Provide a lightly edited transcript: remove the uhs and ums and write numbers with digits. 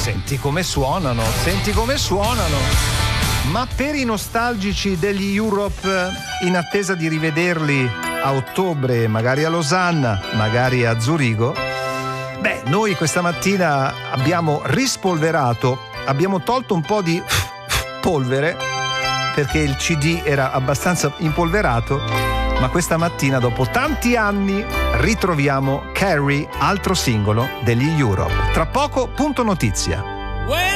Senti come suonano, senti come suonano. Ma per i nostalgici degli Europe, in attesa di rivederli a ottobre, magari a Losanna, magari a Zurigo, beh, noi questa mattina abbiamo rispolverato, abbiamo tolto un po' di polvere perché il CD era abbastanza impolverato, ma questa mattina, dopo tanti anni, ritroviamo Carrie, altro singolo degli Europe. Tra poco, punto notizia.